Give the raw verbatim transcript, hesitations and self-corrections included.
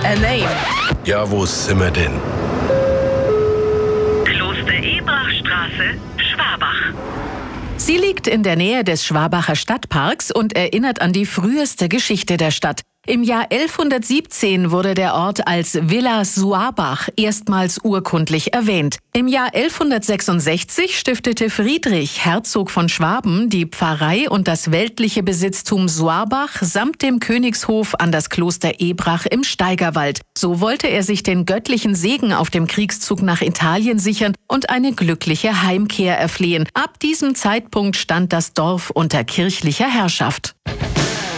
a name. Ja, wo sind wir denn? Kloster-Ebrach-Straße, Schwabach. Sie liegt in der Nähe des Schwabacher Stadtparks und erinnert an die früheste Geschichte der Stadt. Im Jahr elfhundertsiebzehn wurde der Ort als Villa Suabach erstmals urkundlich erwähnt. Im Jahr elfhundertsechsundsechzig stiftete Friedrich, Herzog von Schwaben, die Pfarrei und das weltliche Besitztum Suabach samt dem Königshof an das Kloster Ebrach im Steigerwald. So wollte er sich den göttlichen Segen auf dem Kriegszug nach Italien sichern und eine glückliche Heimkehr erflehen. Ab diesem Zeitpunkt stand das Dorf unter kirchlicher Herrschaft.